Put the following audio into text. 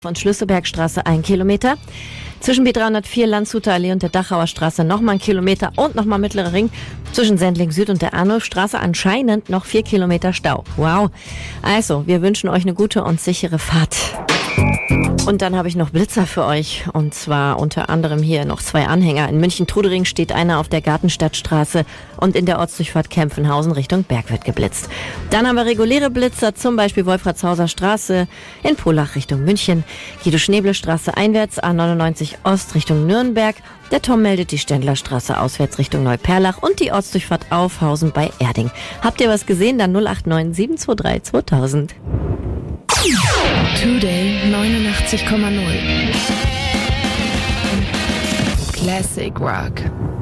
Von Schlüsselbergstraße 1 Kilometer. Zwischen B304 Landshuter Allee und der Dachauer Straße nochmal 1 Kilometer und nochmal Mittlerer Ring. Zwischen Sendling Süd und der Arnulfstraße anscheinend noch 4 Kilometer Stau. Wow. Also, wir wünschen euch eine gute und sichere Fahrt. Und dann habe ich noch Blitzer für euch. Und zwar unter anderem hier noch 2 Anhänger. In München-Trudering steht einer auf der Gartenstadtstraße und in der Ortsdurchfahrt Kempfenhausen Richtung Berg wird geblitzt. Dann haben wir reguläre Blitzer, zum Beispiel Wolfratshauser Straße in Pullach Richtung München, Guido-Schneble-Straße einwärts, A99 Ost Richtung Nürnberg. Der Tom meldet die Ständlerstraße auswärts Richtung Neuperlach und die Ortsdurchfahrt Aufhausen bei Erding. Habt ihr was gesehen? Dann 089 723 2000. Today 89,0 Classic Rock.